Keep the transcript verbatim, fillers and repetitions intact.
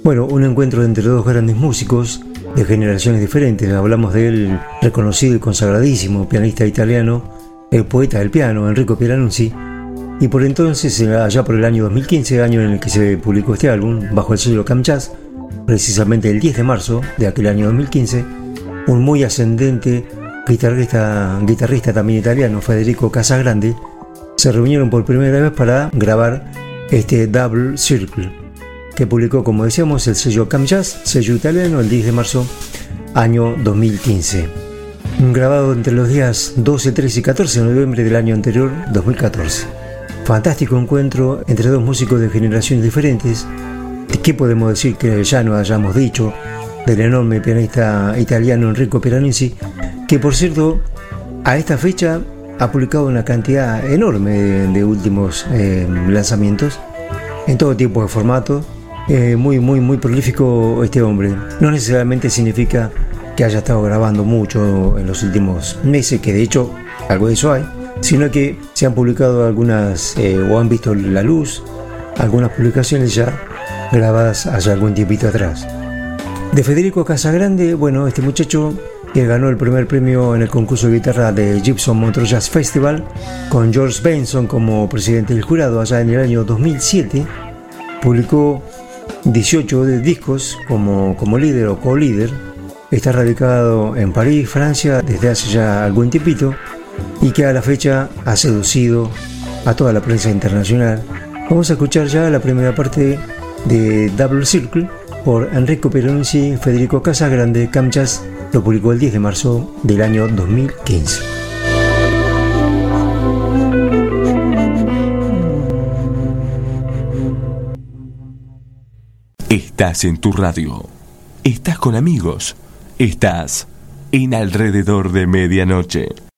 Bueno, un encuentro entre dos grandes músicos de generaciones diferentes. Hablamos del reconocido y consagradísimo pianista italiano, el poeta del piano, Enrico Pieranunzi, y por entonces, allá por el año dos mil quince, año en el que se publicó este álbum, bajo el sello Cam Jazz, precisamente el diez de marzo de aquel año dos mil quince, un muy ascendente guitarrista, guitarrista también italiano, Federico Casagrande, se reunieron por primera vez para grabar este Double Circle, que publicó, como decíamos, el sello Cam Jazz, sello italiano, el diez de marzo, año dos mil quince. Grabado entre los días doce, trece y catorce de noviembre del año anterior, dos mil catorce. Fantástico encuentro entre dos músicos de generaciones diferentes. ¿Qué podemos decir que ya no hayamos dicho del enorme pianista italiano Enrico Pieranunzi, que por cierto a esta fecha ha publicado una cantidad enorme de, de últimos eh, lanzamientos en todo tipo de formatos? Eh, muy muy muy prolífico este hombre. No necesariamente significa que haya estado grabando mucho en los últimos meses, que de hecho algo de eso hay, sino que se han publicado algunas eh, o han visto la luz algunas publicaciones ya grabadas hace algún tiempito atrás. De Federico Casagrande, bueno, este muchacho que ganó el primer premio en el concurso de guitarra de Gibson Montreux Jazz Festival, con George Benson como presidente del jurado allá en el año dos mil siete, publicó dieciocho discos como, como líder o co-líder. Está radicado en París, Francia, desde hace ya algún tiempito, y que a la fecha ha seducido a toda la prensa internacional. Vamos a escuchar ya la primera parte de Double Circle por Enrico Pieranunzi, Federico Casagrande. Cam Jazz lo publicó el diez de marzo del año dos mil quince. Estás en tu radio, estás con amigos, estás en Alrededor de Medianoche.